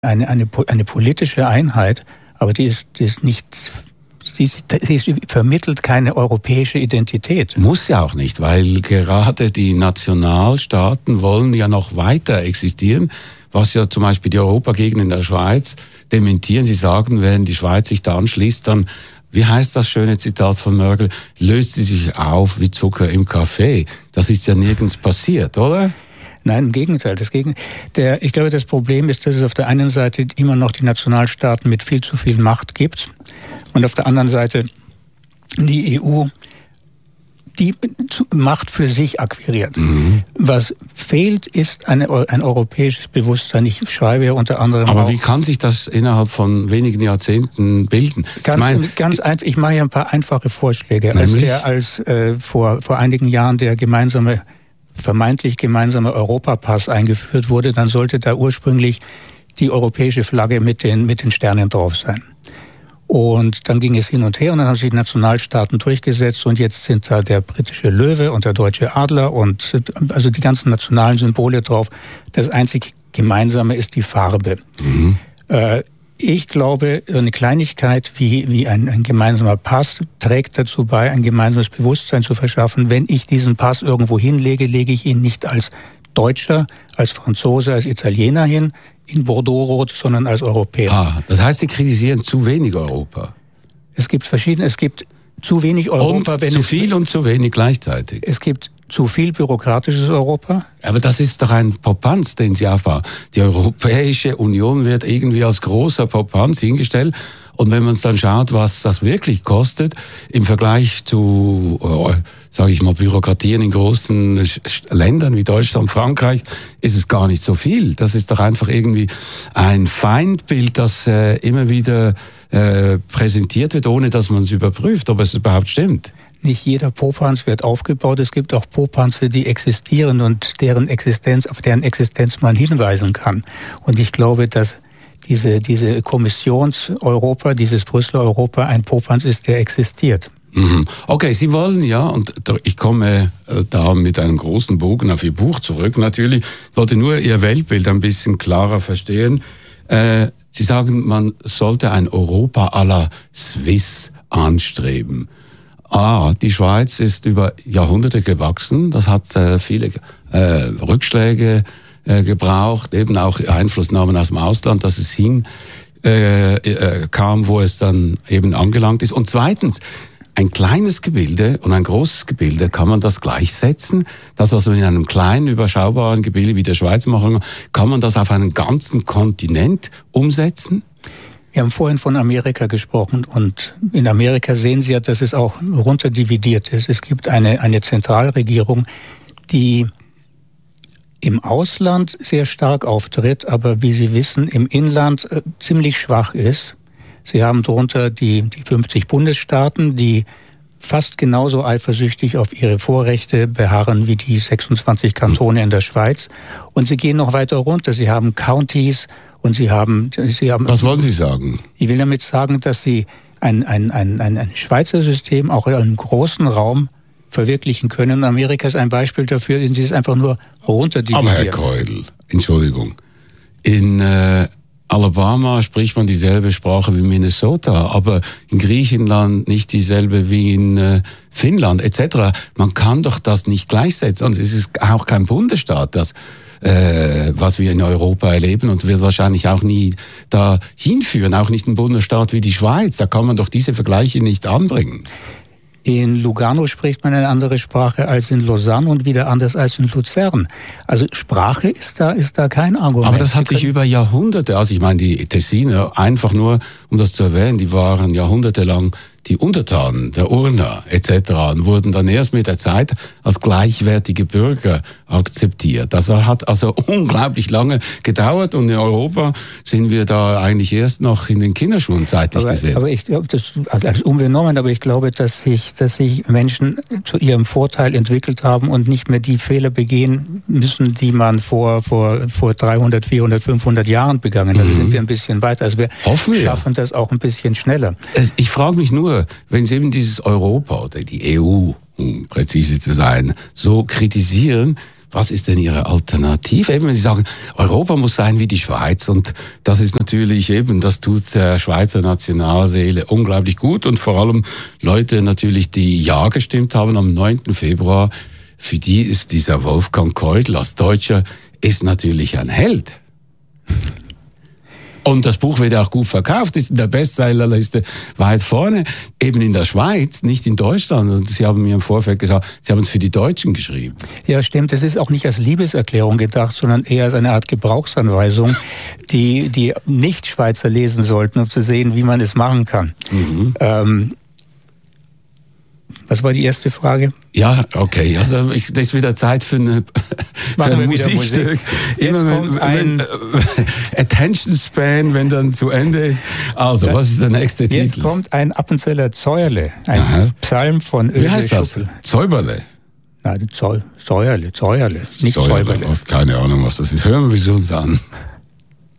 eine politische Einheit, aber die vermittelt keine europäische Identität. Muss ja auch nicht, weil gerade die Nationalstaaten wollen ja noch weiter existieren, was ja zum Beispiel die Europagegner in der Schweiz dementieren. Sie sagen, wenn die Schweiz sich da anschließt, dann, wie heißt das schöne Zitat von Merkel, löst sie sich auf wie Zucker im Kaffee. Das ist ja nirgends passiert, oder? Nein, im Gegenteil. Ich glaube, das Problem ist, dass es auf der einen Seite immer noch die Nationalstaaten mit viel zu viel Macht gibt und auf der anderen Seite die EU die Macht für sich akquiriert. Mhm. Was fehlt, ist ein europäisches Bewusstsein. Ich schreibe ja unter anderem Aber wie kann sich das innerhalb von wenigen Jahrzehnten bilden? Ganz einfach. Ich mache ja ein paar einfache Vorschläge. Als vor einigen Jahren der vermeintlich gemeinsame Europapass eingeführt wurde, dann sollte da ursprünglich die europäische Flagge mit den Sternen drauf sein. Und dann ging es hin und her und dann haben sich die Nationalstaaten durchgesetzt und jetzt sind da der britische Löwe und der deutsche Adler und also die ganzen nationalen Symbole drauf. Das einzig Gemeinsame ist die Farbe. Mhm. Ich glaube, eine Kleinigkeit wie ein gemeinsamer Pass trägt dazu bei, ein gemeinsames Bewusstsein zu verschaffen. Wenn ich diesen Pass irgendwo hinlege, lege ich ihn nicht als Deutscher, als Franzose, als Italiener hin, in Bordeaux-Rot, sondern als Europäer. Das heißt, Sie kritisieren zu wenig Europa? Es gibt zu wenig Europa. Und zu viel und zu wenig gleichzeitig. Es gibt zu viel bürokratisches Europa. Aber das ist doch ein Popanz, den Sie aufbauen. Die Europäische Union wird irgendwie als großer Popanz hingestellt. Und wenn man es dann schaut, was das wirklich kostet, im Vergleich zu, sage ich mal, Bürokratien in großen Ländern wie Deutschland, Frankreich, ist es gar nicht so viel. Das ist doch einfach irgendwie ein Feindbild, das immer wieder präsentiert wird, ohne dass man es überprüft, ob es überhaupt stimmt. Nicht jeder Popanz wird aufgebaut. Es gibt auch Popanze, die existieren und auf deren Existenz man hinweisen kann. Und ich glaube, dass diese Kommissions-Europa, dieses Brüsseler Europa ein Popanz ist, der existiert. Okay, Sie wollen ja, und ich komme da mit einem großen Bogen auf Ihr Buch zurück natürlich, ich wollte nur Ihr Weltbild ein bisschen klarer verstehen. Sie sagen, man sollte ein Europa à la Swiss anstreben. Die Schweiz ist über Jahrhunderte gewachsen, das hat viele Rückschläge gebraucht, eben auch Einflussnahmen aus dem Ausland, dass es kam, wo es dann eben angelangt ist. Und zweitens, ein kleines Gebilde und ein großes Gebilde, kann man das gleichsetzen? Das, was man in einem kleinen, überschaubaren Gebilde wie der Schweiz machen kann man das auf einen ganzen Kontinent umsetzen? Wir haben vorhin von Amerika gesprochen und in Amerika sehen Sie ja, dass es auch runterdividiert ist. Es gibt eine Zentralregierung, die im Ausland sehr stark auftritt, aber wie Sie wissen, im Inland ziemlich schwach ist. Sie haben darunter die 50 Bundesstaaten, die fast genauso eifersüchtig auf ihre Vorrechte beharren wie die 26 Kantone in der Schweiz. Und sie gehen noch weiter runter. Sie haben Counties und sie haben. Was wollen Sie sagen? Ich will damit sagen, dass Sie ein Schweizer System auch in einem großen Raum verwirklichen können. Und Amerika ist ein Beispiel dafür, denn sie es einfach nur runterdividieren. Aber Herr Keudel, Entschuldigung, in Alabama spricht man dieselbe Sprache wie Minnesota, aber in Griechenland nicht dieselbe wie in Finnland etc. Man kann doch das nicht gleichsetzen. Und es ist auch kein Bundesstaat, was wir in Europa erleben und wird wahrscheinlich auch nie da hinführen, auch nicht ein Bundesstaat wie die Schweiz. Da kann man doch diese Vergleiche nicht anbringen. In Lugano spricht man eine andere Sprache als in Lausanne und wieder anders als in Luzern. Also Sprache ist da kein Argument. Aber das hat sich über Jahrhunderte, also ich meine die Tessiner, einfach nur, um das zu erwähnen, die waren jahrhundertelang die Untertanen, der Urner etc. und wurden dann erst mit der Zeit als gleichwertige Bürger akzeptiert. Das hat also unglaublich lange gedauert und in Europa sind wir da eigentlich erst noch in den Kinderschuhen zeitlich gesehen. Aber ich glaube, das ist unbenommen, aber ich glaube, dass sich Menschen zu ihrem Vorteil entwickelt haben und nicht mehr die Fehler begehen müssen, die man vor 300, 400, 500 Jahren begangen hat. Da sind wir ein bisschen weiter. Also wir schaffen das auch ein bisschen schneller. Ich frage mich nur, wenn Sie eben dieses Europa oder die EU, um präzise zu sein, so kritisieren, was ist denn Ihre Alternative? Eben, wenn Sie sagen, Europa muss sein wie die Schweiz, und das ist natürlich eben, das tut der Schweizer Nationalseele unglaublich gut, und vor allem Leute natürlich, die Ja gestimmt haben am 9. Februar, für die ist dieser Wolfgang Keudel als Deutscher ist natürlich ein Held. Und das Buch wird auch gut verkauft, ist in der Bestsellerliste weit vorne, eben in der Schweiz, nicht in Deutschland. Und Sie haben mir im Vorfeld gesagt, Sie haben es für die Deutschen geschrieben. Ja, stimmt. Es ist auch nicht als Liebeserklärung gedacht, sondern eher als eine Art Gebrauchsanweisung, die Nicht-Schweizer lesen sollten, um zu sehen, wie man es machen kann. Was war die erste Frage? Ja, okay. Also das ist wieder Zeit für ein Musikstück. Jetzt kommt ein Attention Span, wenn dann zu Ende ist. Also, was ist der nächste Titel? Jetzt kommt ein Appenzeller Zäuerle, ein Psalm von Öse Schuppel. Wie heißt das? Zäuberle? Nein, Zäuerle, nicht Zäuberle. Keine Ahnung, was das ist. Hören wir es uns an.